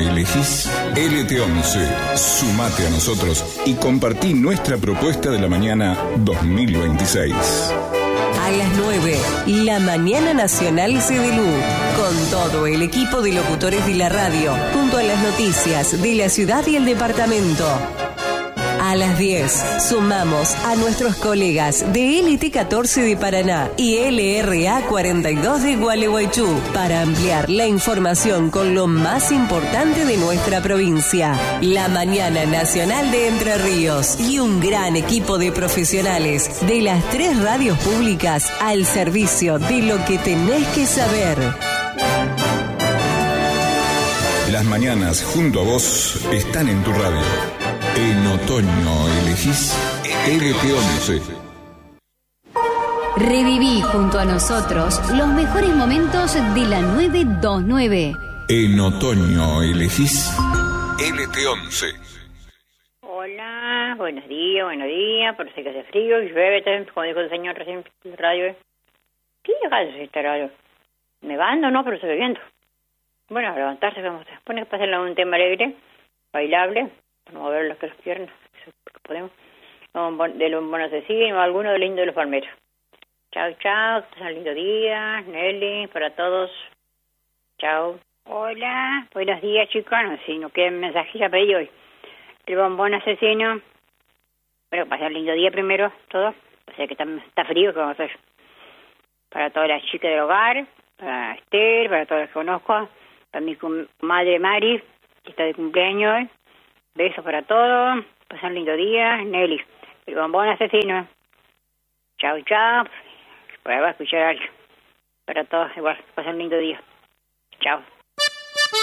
elegís LT11. Sumate a nosotros y compartí nuestra propuesta de la mañana 2026. A las 9, la Mañana Nacional Cedelú, con todo el equipo de locutores de la radio, junto a las noticias de la ciudad y el departamento. A las 10, sumamos a nuestros colegas de LT14 de Paraná y LRA 42 de Gualeguaychú para ampliar la información con lo más importante de nuestra provincia. La Mañana Nacional de Entre Ríos y un gran equipo de profesionales de las 3 radios públicas al servicio de lo que tenés que saber. Las mañanas junto a vos están en tu radio. En otoño elegís LT11. Reviví junto a nosotros los mejores momentos de la 929. En otoño elegís LT11. Hola, buenos días, por si que hace frío, llueve, como dijo el señor recién en la radio. ¿Qué gato es este radio? Me va andando, no, pero se ve viento. Bueno, a levantarse, vamos a poner que pasarle un tema alegre, bailable, para mover las piernas, porque podemos, de los buenos asesinos, alguno de lindo de los palmeros. Chao, que tengan un lindo día, Nelly, para todos. Chao. Hola, buenos días, chicos, no sé, no qué mensaje ya pedí hoy. El bombón asesino, bueno, pasar un lindo día primero, todo, o sea que está frío, que vamos a hacer. Para todas las chicas del hogar, para Esther, para todas las que conozco, para mi madre Mari, que está de cumpleaños hoy. Besos para todos. Pasar un lindo día. Nelly, el bombón asesino. Chao. Por ahí va a escuchar a alguien. Para todos igual. Pasar un lindo día. Chao.